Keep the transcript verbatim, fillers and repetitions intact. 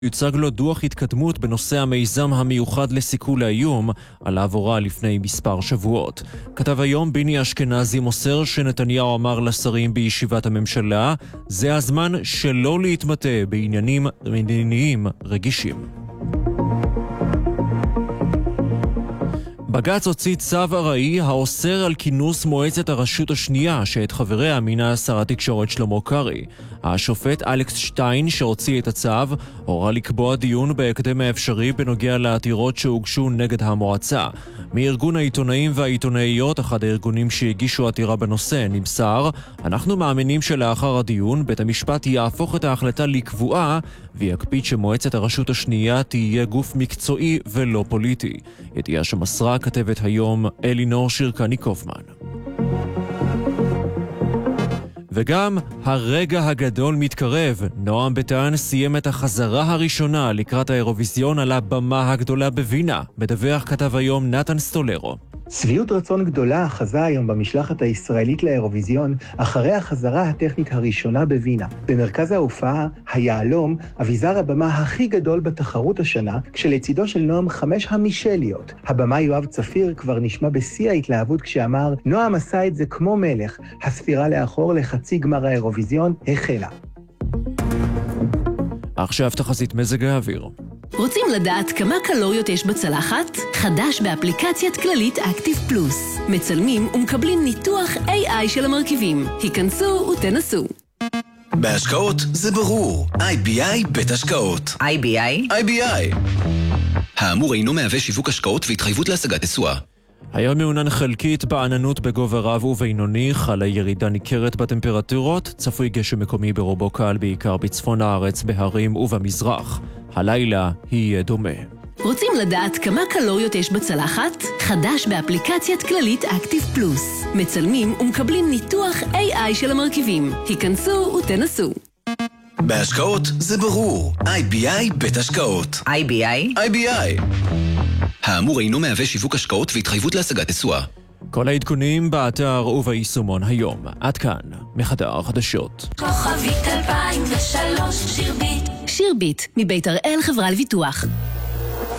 יוצג לו דוח התקדמות בנושא המיזם המיוחד לסיכול האיום, עליו הורה לפני מספר שבועות. כתב היום ביני אשכנזי מוסר שנתניהו אמר לשרים בישיבת הממשלה, זה הזמן שלא להתמטא בעניינים מדיניים רגישים. בג"ץ הוציא צו ארעי האוסר על כינוס מועצת הרשות השנייה שאת חבריה מינה שר התקשורת שלמה קרעי. השופט אלכס שטיין שהוציא את הצו הורה לקבוע דיון בהקדם האפשרי בנוגע לעתירות שהוגשו נגד המועצה. מארגון העיתונאים והעיתונאיות, אחד הארגונים שהגישו עתירה בנושא, נמסר, אנחנו מאמינים שלאחר הדיון בית המשפט יהפוך את ההחלטה לקבועה ויקפיד שמועצת הרשות השנייה תהיה גוף מקצועי ולא פוליטי. ידיעה שמסרה כתבת היום אלינור שירקני קופמן. וגם הרגע הגדול מתקרב. נועם ביטן סיים את החזרה הראשונה לקראת האירוויזיון על הבמה הגדולה בווינה. מדווח כתב היום נתן סטולרו. שביעות רצון גדולה חזה היום במשלחת הישראלית לאירוויזיון אחרי החזרה הטכנית הראשונה בווינה. במרכז ההופעה, היעלום, אביזר הבמה הכי גדול בתחרות השנה, כשלצידו של נועם חמש המישליות. הבמה יואב צפיר כבר נשמע בשיא ההתלהבות כשאמר, נועם עשה את זה כמו מלך. הספירה לאחור לחצי גמר האירוויזיון החלה. עכשיו תחזית מזג האוויר. רוצים לדעת כמה קלוריות יש בצלחת? חדש באפליקציית כללית אקטיב פלוס. מצלמים ומקבלים ניתוח איי איי של המרכיבים. היכנסו ותנסו. בהשקעות זה ברור. איי בי איי בית השקעות. איי בי איי? איי בי איי. האמור אינו מהווה שיווק השקעות והתחייבות להשגת תשואה. היום מעונן חלקית בעננות בגובה רב ובינוני, חלה ירידה ניכרת בטמפרטורות, צפוי גשם מקומי ברובו קל בעיקר בצפון הארץ, בהרים ובמזרח. הלילה יהיה דומה. רוצים לדעת כמה קלוריות יש בצלחת? חדש באפליקציית כללית אקטיב פלוס. מצלמים ומקבלים ניתוח איי איי של המרכיבים. היכנסו ותנסו. בהשקעות זה ברור. איי בי איי בית השקעות. איי בי איי? איי בי איי. האמור אינו מהווה שיווק השקעות והתחייבות להשגת תשואה. כל העדכונים באתר וביישומון היום. עד כאן, מחדר חדשות. כוכבית אלפיים ושלוש שירביט. שירביט, מבית הראל חברה לביטוח.